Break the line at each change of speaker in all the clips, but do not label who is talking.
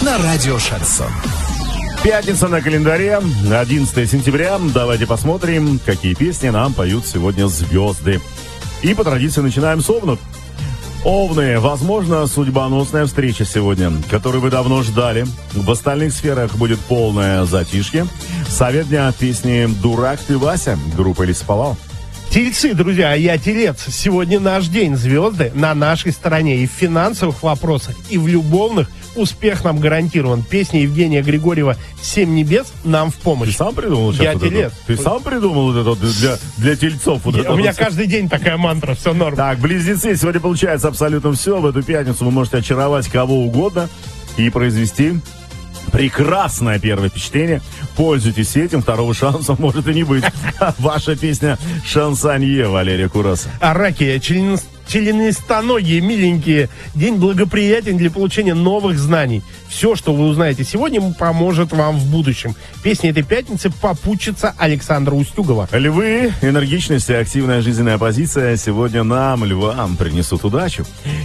на радио «Шансон».
Пятница на календаре, 11 сентября. Давайте посмотрим, какие песни нам поют сегодня звезды. И по традиции начинаем с овнов. Овны, возможно, судьбоносная встреча сегодня, которую вы давно ждали. В остальных сферах будет полное затишье. Совет дня от песни «Дурак ты, Вася», группа «Лесоповал».
Тельцы, друзья, я телец. Сегодня наш день. Звезды на нашей стороне. И в финансовых вопросах, и в любовных успех нам гарантирован. Песня Евгения Григорьева «Семь небес» нам в помощь.
Ты сам придумал сейчас?
Я
вот
телец.
Ты сам придумал вот это вот для тельцов? Вот
У меня каждый день такая мантра, все норм.
Так, близнецы, сегодня получается абсолютно все. В эту пятницу вы можете очаровать кого угодно и произвести прекрасное первое впечатление. Пользуйтесь этим, второго шанса может и не быть. Ваша песня «Шансонье» Валерия Кураса.
А раки, членистоногие, миленькие. День благоприятен для получения новых знаний. Все, что вы узнаете сегодня, поможет вам в будущем. Песня этой пятницы попутчица Александра Устюгова.
Львы, энергичность и активная жизненная позиция сегодня нам, львам, принесут удачу.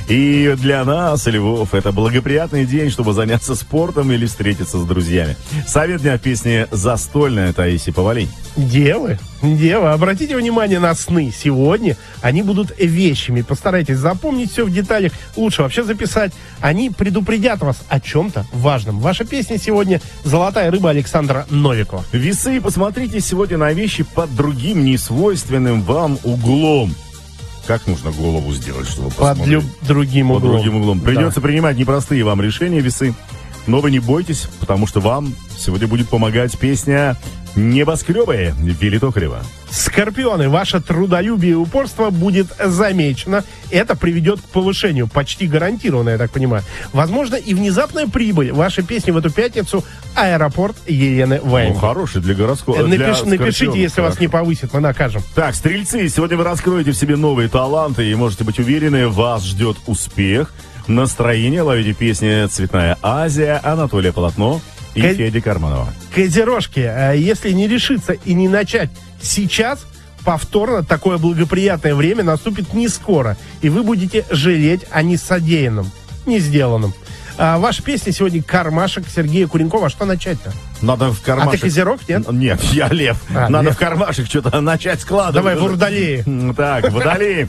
И для нас, львов, это благоприятный день, чтобы заняться спортом или встретиться с друзьями. Совет дня в песне «Застольная» Таисии Повалий.
Девы, обратите внимание на сны. Сегодня они будут вещими. Постарайтесь запомнить все в деталях. Лучше вообще записать. Они предупредят вас о чем-то важном. Ваша песня сегодня «Золотая рыба» Александра Новикова.
Весы, посмотрите сегодня на вещи под другим, несвойственным вам углом. Как нужно голову сделать, чтобы посмотреть?
Другим углом.
Придется принимать непростые вам решения, весы. Но вы не бойтесь, потому что вам сегодня будет помогать песня «Небоскребы» Вилли Токарева.
Скорпионы, ваше трудолюбие и упорство будет замечено. Это приведет к повышению, почти гарантированно, я так понимаю. Возможно, и внезапная прибыль. Ваша песня в эту пятницу «Аэропорт» Елены Ваенги.
Ну, хороший для гороскопа.
Напишите, если вас не повысит, мы накажем.
Так, стрельцы, сегодня вы раскроете в себе новые таланты и можете быть уверены, вас ждет успех. Настроение ловите песни «Цветная Азия», Анатолия Полотно и Феди Карманова.
Козерожки, если не решиться и не начать сейчас, повторно такое благоприятное время наступит не скоро, и вы будете жалеть о несодеянном, не сделанном. Ваша песня сегодня «Кармашек» Сергея Куренкова. А что начать-то?
Надо в кармашек...
А ты козерог, нет?
Нет, я лев. Надо
лев.
В кармашек что-то начать складывать.
Давай, водолеи.
Так, водолеи.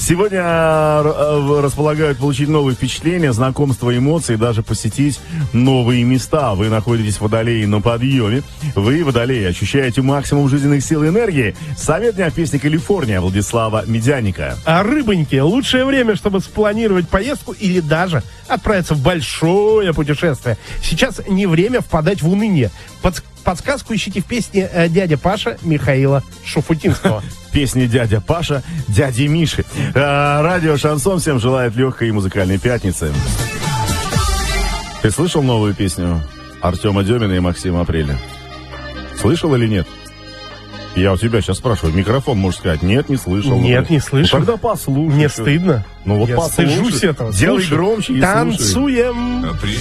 Сегодня располагают получить новые впечатления, знакомства, эмоции, даже посетить новые места. Вы находитесь в водолее на подъеме. Вы, водолеи, ощущаете максимум жизненных сил и энергии. Совет дня в песне «Калифорния» Владислава Медяника.
А рыбоньки, лучшее время, чтобы спланировать поездку или даже отправиться в большое путешествие. Сейчас не время впадать в уныние. Подсказку ищите в песне «Дядя Паша» Михаила Шуфутинского.
Песни «Дядя Паша», «Дяди Миши». Радио «Шансон» всем желает легкой и музыкальной пятницы. Ты слышал новую песню Артема Демина и Максима Апреля? Слышал или нет? Я у тебя сейчас спрашиваю. Микрофон можешь сказать. Нет, не слышал.
Нет, не слышал.
Ну, тогда послушай.
Мне стыдно.
Ну вот
Я
послушай.
стыжусь этого.
Делай
Слушай,
громче и
танцуем.
слушай.